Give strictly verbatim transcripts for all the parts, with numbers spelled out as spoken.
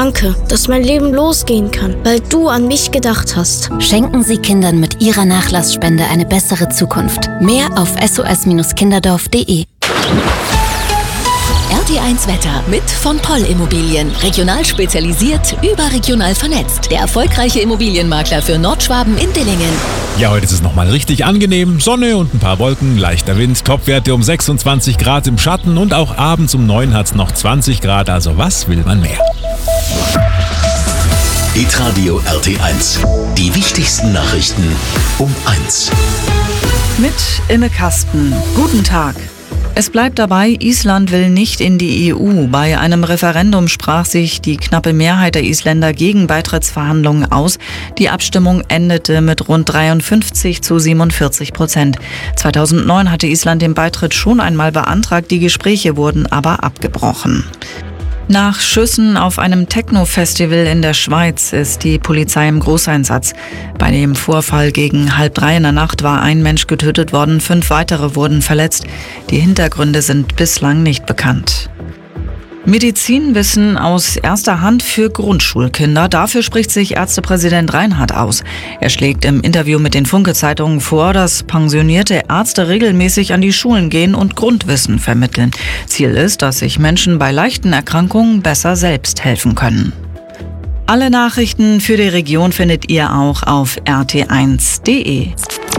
Danke, dass mein Leben losgehen kann, weil du an mich gedacht hast. Schenken Sie Kindern mit Ihrer Nachlassspende eine bessere Zukunft. Mehr auf s o s kinderdorf punkt d e. R T eins Wetter mit von Poll Immobilien. Regional spezialisiert, überregional vernetzt. Der erfolgreiche Immobilienmakler für Nordschwaben in Dillingen. Ja, heute ist es nochmal richtig angenehm. Sonne und ein paar Wolken, leichter Wind, Topwerte um sechsundzwanzig Grad im Schatten und auch abends um neun hat es noch zwanzig Grad. Also was will man mehr? Hitradio R T eins. Die wichtigsten Nachrichten um eins. Mit Imme Kasten. Guten Tag. Es bleibt dabei, Island will nicht in die E U. Bei einem Referendum sprach sich die knappe Mehrheit der Isländer gegen Beitrittsverhandlungen aus. Die Abstimmung endete mit rund dreiundfünfzig zu siebenundvierzig Prozent. zweitausendneun hatte Island den Beitritt schon einmal beantragt, die Gespräche wurden aber abgebrochen. Nach Schüssen auf einem Techno-Festival in der Schweiz ist die Polizei im Großeinsatz. Bei dem Vorfall gegen halb drei in der Nacht war ein Mensch getötet worden, fünf weitere wurden verletzt. Die Hintergründe sind bislang nicht bekannt. Medizinwissen aus erster Hand für Grundschulkinder. Dafür spricht sich Ärztepräsident Reinhardt aus. Er schlägt im Interview mit den Funke-Zeitungen vor, dass pensionierte Ärzte regelmäßig an die Schulen gehen und Grundwissen vermitteln. Ziel ist, dass sich Menschen bei leichten Erkrankungen besser selbst helfen können. Alle Nachrichten für die Region findet ihr auch auf r t eins punkt d e.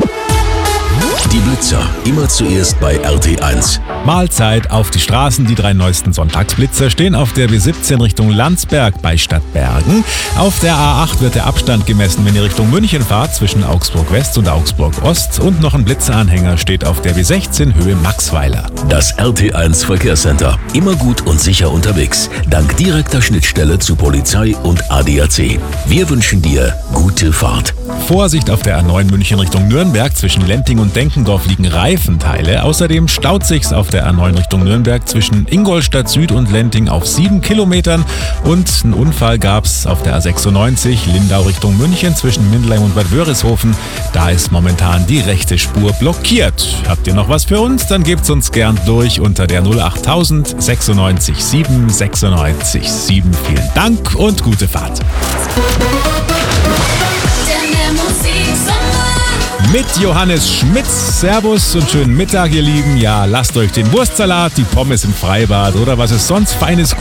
Die Blitzer, immer zuerst bei R T eins. Mahlzeit auf die Straßen. Die drei neuesten Sonntagsblitzer stehen auf der W siebzehn Richtung Landsberg bei Stadtbergen. Auf der A acht wird der Abstand gemessen, wenn ihr Richtung München fahrt, zwischen Augsburg West und Augsburg Ost. Und noch ein Blitzeranhänger steht auf der W sechzehn Höhe Maxweiler. Das R T eins Verkehrscenter. Immer gut und sicher unterwegs. Dank direkter Schnittstelle zu Polizei und A D A C. Wir wünschen dir gute Fahrt. Vorsicht auf der A neun München Richtung Nürnberg. Zwischen Lenting und Denkendorf liegen Reifenteile. Außerdem staut sich's auf der A neun Richtung Nürnberg zwischen Ingolstadt Süd und Lenting auf sieben Kilometern. Und einen Unfall gab's auf der A sechsundneunzig Lindau Richtung München zwischen Mindleim und Bad Wörishofen. Da ist momentan die rechte Spur blockiert. Habt ihr noch was für uns? Dann gebt's uns gern durch unter der null acht null null sechsundneunzig sieben sechsundneunzig sieben. Vielen Dank und gute Fahrt. Mit Johannes Schmitz. Servus und schönen Mittag, ihr Lieben. Ja, lasst euch den Wurstsalat, die Pommes im Freibad oder was es sonst Feines